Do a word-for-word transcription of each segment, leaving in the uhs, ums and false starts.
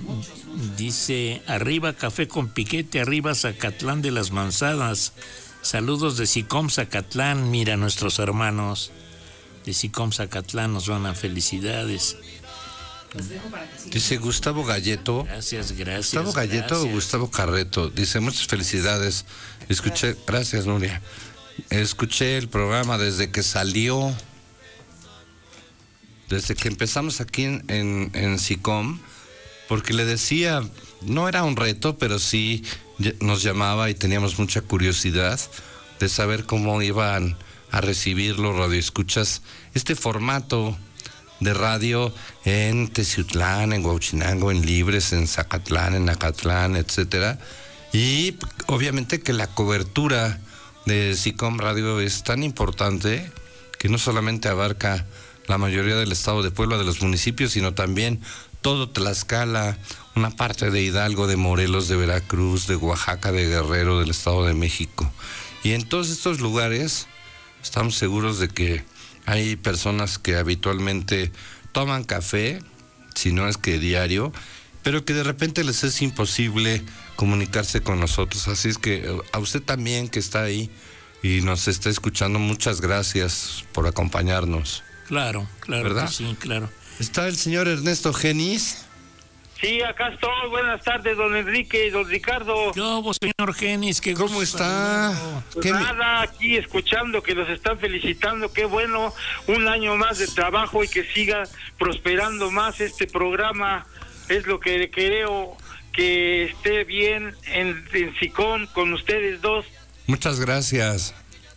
Dice, arriba Café con Piquete, arriba Zacatlán de las Manzanas. Saludos de SICOM Zacatlán. Mira, nuestros hermanos de SICOM Zacatlán nos van a felicidades. Dice Gustavo Galleto. Gracias, gracias. Gustavo Galleto gracias. o Gustavo Carreto. Dice, muchas felicidades. Escuché, gracias, Nuria. Escuché el programa desde que salió, desde que empezamos aquí en, en, en SICOM, porque le decía, no era un reto, pero sí nos llamaba y teníamos mucha curiosidad de saber cómo iban a recibir los radioescuchas este formato de radio en Teciutlán, en Huauchinango, en Libres, en Zacatlán, en Acatlán, etcétera. Y obviamente que la cobertura de SICOM Radio es tan importante que no solamente abarca la mayoría del estado de Puebla, de los municipios, sino también todo Tlaxcala, una parte de Hidalgo, de Morelos, de Veracruz, de Oaxaca, de Guerrero, del Estado de México. Y en todos estos lugares estamos seguros de que hay personas que habitualmente toman café, si no es que diario, pero que de repente les es imposible comunicarse con nosotros. Así es que a usted también que está ahí y nos está escuchando, muchas gracias por acompañarnos. Claro, claro, ¿verdad? Que sí, claro. ¿Está el señor Ernesto Genis? Sí, acá estoy. Buenas tardes, don Enrique y don Ricardo. Yo, vos, señor Genis, que ¿Cómo está? Pues ¿Qué nada, aquí escuchando que los están felicitando. Qué bueno, un año más de trabajo y que siga prosperando más este programa. Es lo que creo, que esté bien en, en SICOM con ustedes dos. Muchas gracias.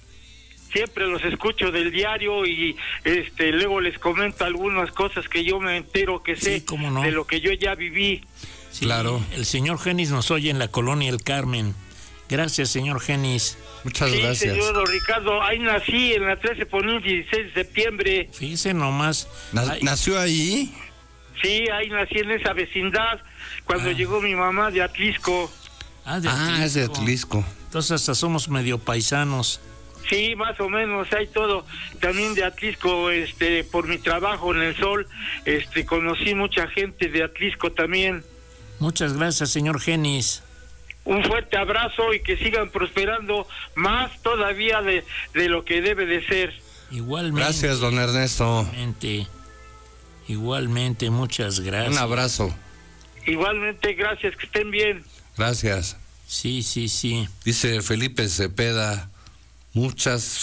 Siempre los escucho del diario y este luego les comento algunas cosas que yo me entero que sé Sí, cómo no. de lo que yo ya viví. Sí, Claro. El señor Genis nos oye en la colonia El Carmen. Gracias, señor Genis. Muchas Sí, gracias. señor don Ricardo, ahí nací en la trece por un dieciséis de septiembre. Fíjese nomás. Na- Ay, ¿Nació ahí? Sí, ahí nací en esa vecindad cuando Ah. llegó mi mamá de Atlisco. ah, de Ah, es de Atlisco. Atlisco. Entonces hasta somos medio paisanos. Sí, más o menos, hay todo. También de Atlisco, este, por mi trabajo en el Sol, este, conocí mucha gente de Atlisco también. Muchas gracias, señor Genis. Un fuerte abrazo y que sigan prosperando más todavía de, de lo que debe de ser. Igualmente. Gracias, don Ernesto. Igualmente, igualmente, muchas gracias. Un abrazo. Igualmente, gracias, que estén bien. Gracias. Sí, sí, sí. Dice Felipe Cepeda, muchas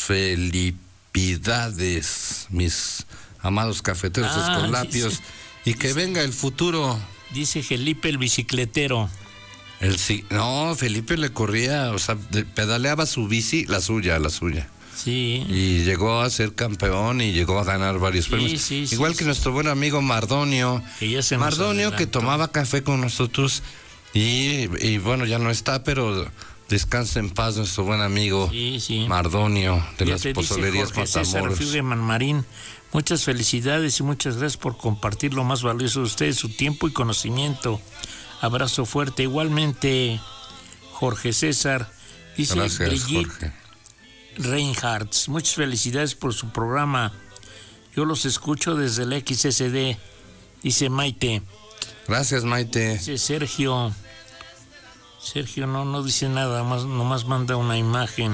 felicidades, mis amados cafeteros Ah, escolapios, dice- y que venga el futuro. Dice Felipe el bicicletero. El sí, no, Felipe le corría, o sea, de- pedaleaba su bici, la suya, la suya. Sí. Y llegó a ser campeón y llegó a ganar varios Sí, premios. sí, sí, Igual sí. que nuestro buen amigo Mardonio. Que ya se nos Mardonio que adelantó. tomaba café con nosotros y, y bueno, ya no está, pero descansa en paz nuestro buen amigo Sí, sí. Mardonio de Ya las te dice pozolerías Jorge César Matamoros. Fiugeman Marín, muchas felicidades y muchas gracias por compartir lo más valioso de ustedes, su tiempo y conocimiento. Abrazo fuerte. Igualmente, Jorge César. Dice Gracias, Brigitte Jorge. Reinhardt, muchas felicidades por su programa. Yo los escucho desde el X S D. Dice Maite. Gracias, Maite. Dice Sergio. Sergio no, no dice nada, más, nomás manda una imagen.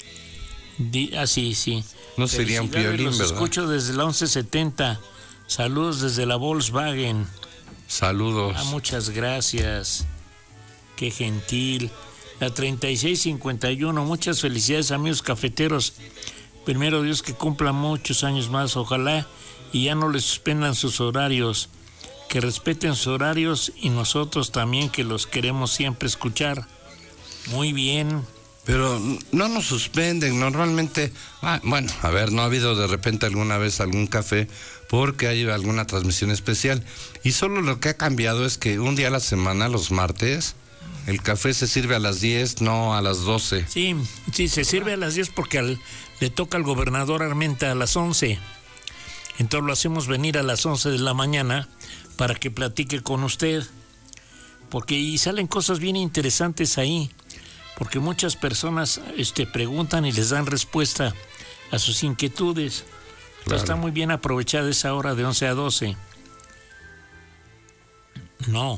Di, ah, sí, sí. No sería un Felicidades, piolín, los ¿verdad? escucho desde la once setenta. Saludos desde la Volkswagen. Saludos. Ah, muchas gracias. Qué gentil. La treinta y seis cincuenta y uno. Muchas felicidades, amigos cafeteros. Primero Dios que cumplan muchos años más, ojalá, y ya no les suspendan sus horarios. Que respeten sus horarios y nosotros también, que los queremos siempre escuchar. Muy bien. Pero no nos suspenden, normalmente, ah, bueno, a ver, no ha habido de repente alguna vez algún café porque hay alguna transmisión especial y solo lo que ha cambiado es que un día a la semana, los martes, el café se sirve a las diez, no a las doce. Sí, sí, se sirve a las diez porque al, le toca al gobernador Armenta a las once. Entonces lo hacemos venir a las once de la mañana para que platique con usted. Porque y salen cosas bien interesantes ahí. Porque muchas personas este, preguntan y les dan respuesta a sus inquietudes. Entonces Claro. está muy bien aprovechada esa hora de once a doce. No.